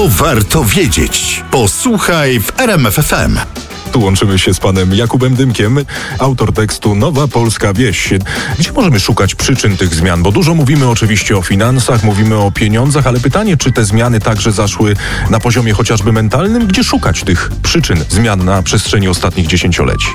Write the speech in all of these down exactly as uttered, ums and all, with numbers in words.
To warto wiedzieć. Posłuchaj w R M F F M. Tu łączymy się z panem Jakubem Dymkiem, autor tekstu Nowa Polska Wieś. Gdzie możemy szukać przyczyn tych zmian? Bo dużo mówimy oczywiście o finansach, mówimy o pieniądzach, ale pytanie, czy te zmiany także zaszły na poziomie chociażby mentalnym? Gdzie szukać tych przyczyn zmian na przestrzeni ostatnich dziesięcioleci?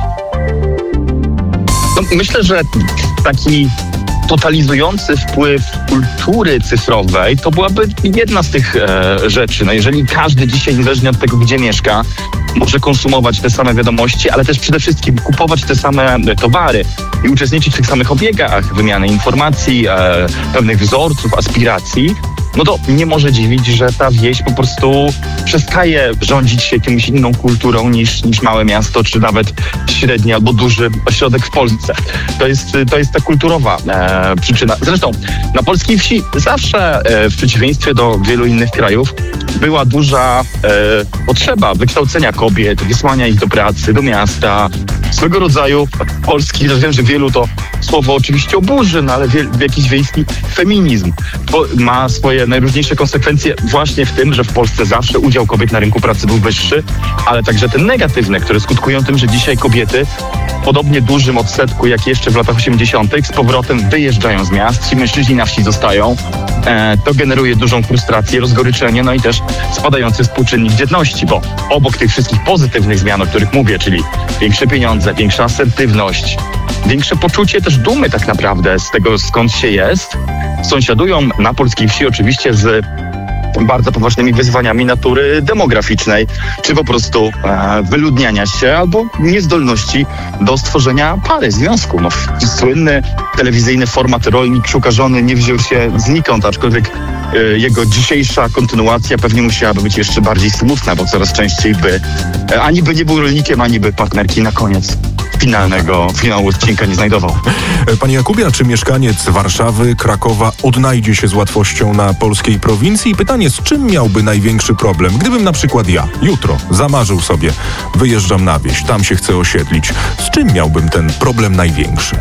No, myślę, że taki totalizujący wpływ kultury cyfrowej to byłaby jedna z tych e, rzeczy. No jeżeli każdy dzisiaj, niezależnie od tego, gdzie mieszka, może konsumować te same wiadomości, ale też przede wszystkim kupować te same towary i uczestniczyć w tych samych obiegach wymiany informacji, e, pewnych wzorców, aspiracji, no to nie może dziwić, że ta wieś po prostu przestaje rządzić się jakąś inną kulturą niż, niż małe miasto, czy nawet średni albo duży ośrodek w Polsce. To jest, to jest ta kulturowa e, przyczyna. Zresztą na polskiej wsi zawsze e, w przeciwieństwie do wielu innych krajów była duża e, potrzeba wykształcenia kobiet, wysłania ich do pracy, do miasta. Swego rodzaju polski, ja wiem, że wielu to słowo oczywiście oburzy, no ale wie, jakiś wiejski feminizm to ma swoje najróżniejsze konsekwencje właśnie w tym, że w Polsce zawsze udział kobiet na rynku pracy był wyższy, ale także te negatywne, które skutkują tym, że dzisiaj kobiety w podobnie dużym odsetku jak jeszcze w latach osiemdziesiątych z powrotem wyjeżdżają z miast, ci mężczyźni na wsi zostają. E, to generuje dużą frustrację, rozgoryczenie, no i też spadający współczynnik dzietności, bo obok tych wszystkich pozytywnych zmian, o których mówię, czyli większe pieniądze, większa asertywność, większe poczucie też dumy tak naprawdę z tego, skąd się jest, sąsiadują na polskiej wsi oczywiście z bardzo poważnymi wyzwaniami natury demograficznej, czy po prostu e, wyludniania się albo niezdolności do stworzenia pary, związku. No, słynny telewizyjny format Rolnik szuka żony nie wziął się znikąd, aczkolwiek e, jego dzisiejsza kontynuacja pewnie musiałaby być jeszcze bardziej smutna, bo coraz częściej by e, ani by nie był rolnikiem, ani by partnerki na koniec finalnego, finału odcinka nie znajdował. Panie Jakubie, a czy mieszkaniec Warszawy, Krakowa odnajdzie się z łatwością na polskiej prowincji? I pytanie, z czym miałby największy problem? Gdybym na przykład ja jutro zamarzył sobie, wyjeżdżam na wieś, tam się chcę osiedlić. Z czym miałbym ten problem największy?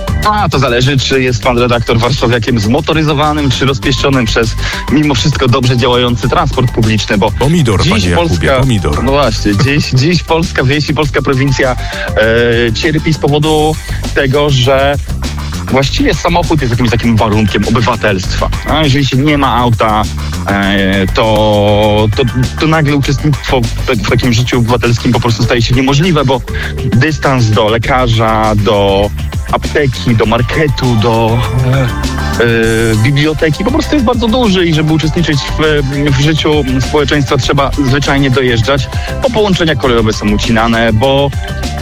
A, to zależy, czy jest pan redaktor warszawiakiem zmotoryzowanym, czy rozpieszczonym przez mimo wszystko dobrze działający transport publiczny, bo pomidor, dziś panie Polska, Jakubie, pomidor. No właśnie, dziś, dziś polska wieś i polska prowincja e, cierpi z powodu tego, że właściwie samochód jest jakimś takim warunkiem obywatelstwa. A jeżeli się nie ma auta, e, to, to, to nagle uczestnictwo w, w takim życiu obywatelskim po prostu staje się niemożliwe, bo dystans do lekarza, do apteki, do marketu, do e, e, biblioteki po prostu jest bardzo duży i żeby uczestniczyć w, w życiu społeczeństwa trzeba zwyczajnie dojeżdżać, bo połączenia kolejowe są ucinane, bo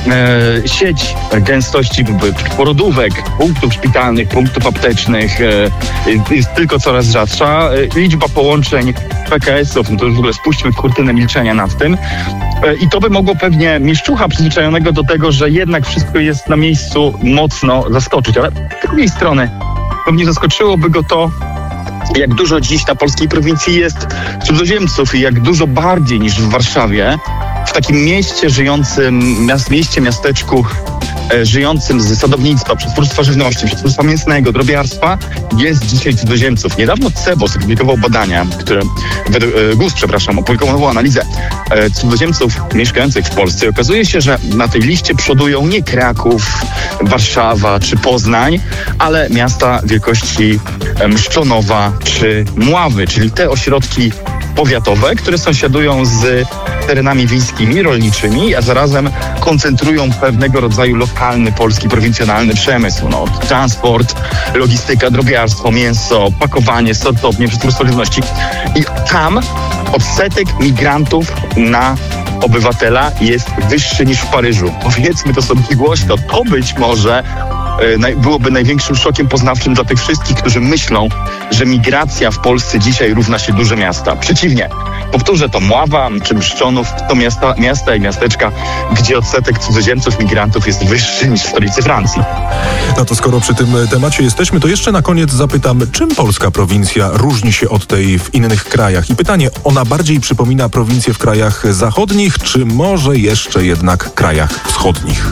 e, sieć gęstości porodówek, punktów szpitalnych, punktów aptecznych e, jest tylko coraz rzadsza. E, liczba połączeń P K S-ów, no to już w ogóle spuśćmy kurtynę milczenia nad tym. I to by mogło pewnie mieszczucha przyzwyczajonego do tego, że jednak wszystko jest na miejscu, mocno zaskoczyć. Ale z drugiej strony pewnie zaskoczyłoby go to, jak dużo dziś na polskiej prowincji jest cudzoziemców i jak dużo bardziej niż w Warszawie, w takim mieście żyjącym, miast, mieście, miasteczku e, żyjącym z sadownictwa, przetwórstwa żywności, przetwórstwa mięsnego, drobiarstwa, jest dzisiaj cudzoziemców. Niedawno CEBOS opublikował badania, które, e, GUS, przepraszam, opublikował analizę e, cudzoziemców mieszkających w Polsce i okazuje się, że na tej liście przodują nie Kraków, Warszawa czy Poznań, ale miasta wielkości e, Mszczonowa czy Mławy, czyli te ośrodki powiatowe, które sąsiadują z terenami wiejskimi, rolniczymi, a zarazem koncentrują pewnego rodzaju lokalny, polski, prowincjonalny przemysł. No, transport, logistyka, drobiarstwo, mięso, pakowanie, sortownie, przetwórstwo żywności. I tam odsetek migrantów na obywatela jest wyższy niż w Paryżu. Powiedzmy to sobie głośno, to być może byłoby największym szokiem poznawczym dla tych wszystkich, którzy myślą, że migracja w Polsce dzisiaj równa się duże miasta. Przeciwnie. Powtórzę to, Mława czy Mszczonów to miasta, miasta i miasteczka, gdzie odsetek cudzoziemców, migrantów jest wyższy niż w stolicy Francji. No to skoro przy tym temacie jesteśmy, to jeszcze na koniec zapytam, czym polska prowincja różni się od tej w innych krajach? I pytanie, ona bardziej przypomina prowincje w krajach zachodnich, czy może jeszcze jednak krajach wschodnich?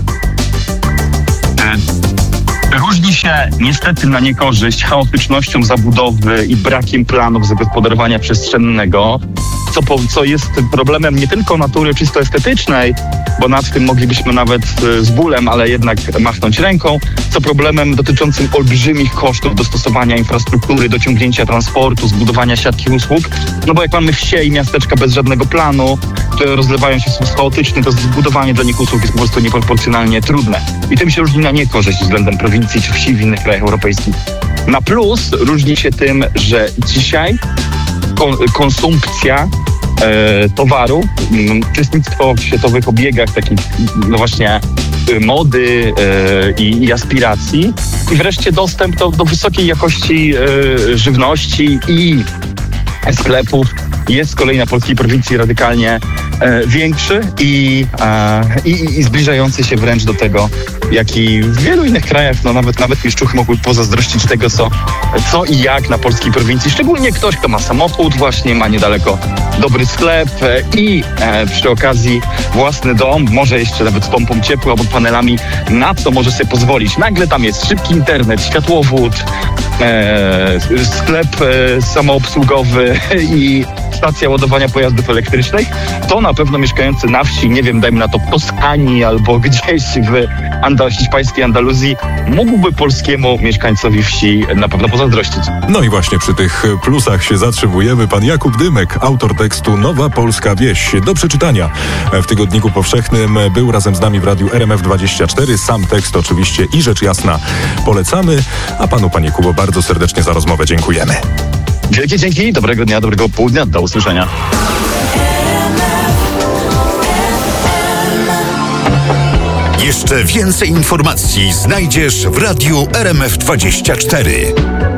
Różni się niestety na niekorzyść chaotycznością zabudowy i brakiem planów zagospodarowania przestrzennego. co, po, co jest problemem nie tylko natury czysto estetycznej, bo nad tym moglibyśmy nawet z bólem, ale jednak machnąć ręką, co problemem dotyczącym olbrzymich kosztów dostosowania infrastruktury, dociągnięcia transportu, zbudowania siatki usług. No bo jak mamy wsie i miasteczka bez żadnego planu, które rozlewają się w sposób chaotyczny, to zbudowanie dla nich usług jest po prostu nieproporcjonalnie trudne. I tym się różni na niekorzyść względem prowincji czy wsi w innych krajach europejskich. Na plus różni się tym, że dzisiaj kon- konsumpcja e, towaru, m, uczestnictwo w światowych obiegach takich, no właśnie, y, mody e, i, i aspiracji i wreszcie dostęp do, do wysokiej jakości e, żywności i sklepów jest z kolei na polskiej prowincji radykalnie e, większy i, e, i, i zbliżający się wręcz do tego, jaki w wielu innych krajach, no nawet nawet mieszczuchy mogły pozazdrościć tego, co, co i jak na polskiej prowincji. Szczególnie ktoś, kto ma samochód, właśnie ma niedaleko dobry sklep e, i e, przy okazji własny dom, może jeszcze nawet z pompą ciepła albo panelami, na co może sobie pozwolić. Nagle tam jest szybki internet, światłowód, e, sklep e, samoobsługowy i stacja ładowania pojazdów elektrycznych, to na pewno mieszkający na wsi, nie wiem, dajmy na to w Toskanii albo gdzieś w Andal- hiszpańskiej Andaluzji, mógłby polskiemu mieszkańcowi wsi na pewno pozazdrościć. No i właśnie przy tych plusach się zatrzymujemy. Pan Jakub Dymek, autor tekstu Nowa Polska Wieś. Do przeczytania w Tygodniku Powszechnym. Był razem z nami w Radiu R M F dwadzieścia cztery. Sam tekst oczywiście i rzecz jasna polecamy. A panu, panie Kubo, bardzo serdecznie za rozmowę dziękujemy. Wielkie dzięki, dobrego dnia, dobrego południa, do usłyszenia. Jeszcze więcej informacji znajdziesz w Radiu R M F dwadzieścia cztery.